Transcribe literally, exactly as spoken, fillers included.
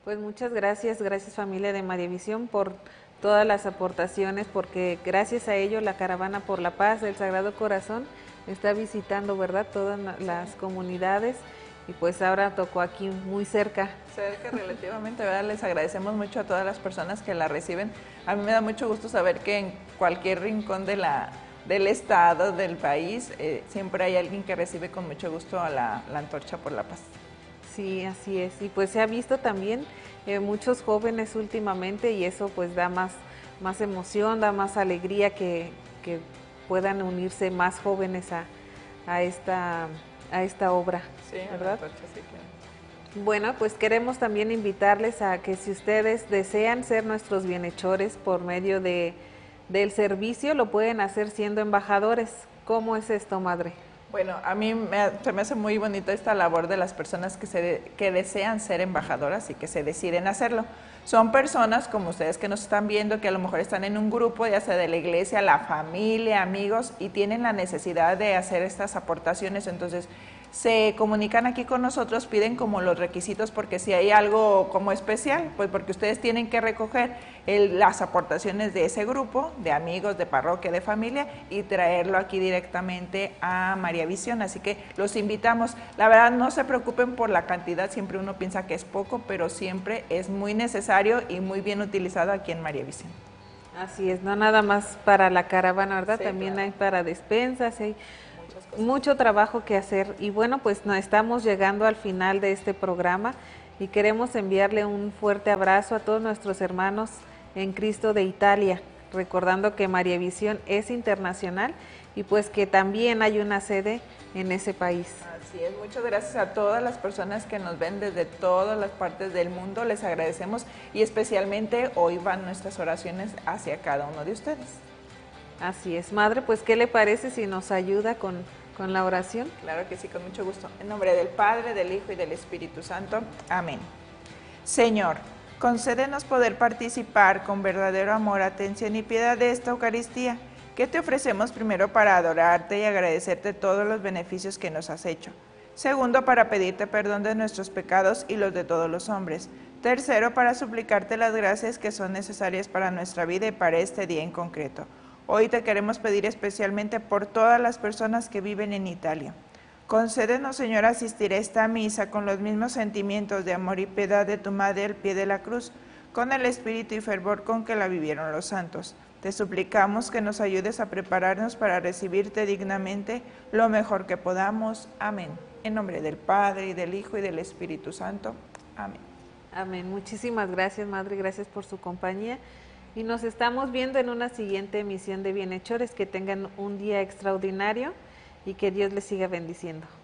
Pues muchas gracias, gracias familia de María Visión por todas las aportaciones, porque gracias a ello la Caravana por la Paz del Sagrado Corazón está visitando, ¿verdad?, todas las comunidades, y pues ahora tocó aquí muy cerca. Cerca relativamente, ¿verdad? Les agradecemos mucho a todas las personas que la reciben. A mí me da mucho gusto saber que en cualquier rincón de la, del estado, del país, eh, siempre hay alguien que recibe con mucho gusto a la, la Antorcha por la Paz. Sí, así es. Y pues se ha visto también eh, muchos jóvenes últimamente, y eso pues da más, más emoción, da más alegría que, que puedan unirse más jóvenes a, a, esta, a esta obra, sí, ¿verdad? Antorcha, sí, claro. Bueno, pues queremos también invitarles a que si ustedes desean ser nuestros bienhechores por medio de, del servicio, lo pueden hacer siendo embajadores. ¿Cómo es esto, madre? Bueno, a mí me, se me hace muy bonita esta labor de las personas que, se, que desean ser embajadoras y que se deciden hacerlo. Son personas como ustedes que nos están viendo, que a lo mejor están en un grupo, ya sea de la iglesia, la familia, amigos, y tienen la necesidad de hacer estas aportaciones. Entonces, se comunican aquí con nosotros, piden como los requisitos, porque si hay algo como especial, pues porque ustedes tienen que recoger el, las aportaciones de ese grupo, de amigos, de parroquia, de familia, y traerlo aquí directamente a María Visión. Así que los invitamos. La verdad, no se preocupen por la cantidad, siempre uno piensa que es poco, pero siempre es muy necesario y muy bien utilizado aquí en María Visión. Así es, no nada más para la caravana, ¿verdad? Sí, también claro. hay para despensas, hay mucho trabajo que hacer. Y bueno, pues nos estamos llegando al final de este programa y queremos enviarle un fuerte abrazo a todos nuestros hermanos en Cristo de Italia, recordando que María Visión es internacional y pues que también hay una sede en ese país. Así es, muchas gracias a todas las personas que nos ven desde todas las partes del mundo, les agradecemos, y especialmente hoy van nuestras oraciones hacia cada uno de ustedes. Así es, madre, pues ¿qué le parece si nos ayuda con, con la oración? Claro que sí, con mucho gusto. En nombre del Padre, del Hijo y del Espíritu Santo. Amén. Señor, concédenos poder participar con verdadero amor, atención y piedad de esta Eucaristía, que te ofrecemos primero para adorarte y agradecerte todos los beneficios que nos has hecho. Segundo, para pedirte perdón de nuestros pecados y los de todos los hombres. Tercero, para suplicarte las gracias que son necesarias para nuestra vida y para este día en concreto. Hoy te queremos pedir especialmente por todas las personas que viven en Italia. Concédenos, Señor, asistir a esta misa con los mismos sentimientos de amor y piedad de tu Madre al pie de la cruz, con el espíritu y fervor con que la vivieron los santos. Te suplicamos que nos ayudes a prepararnos para recibirte dignamente lo mejor que podamos. Amén. En nombre del Padre, y del Hijo, y del Espíritu Santo. Amén. Amén. Muchísimas gracias, Madre. Gracias por su compañía. Y nos estamos viendo en una siguiente emisión de Bienhechores. Que tengan un día extraordinario y que Dios les siga bendiciendo.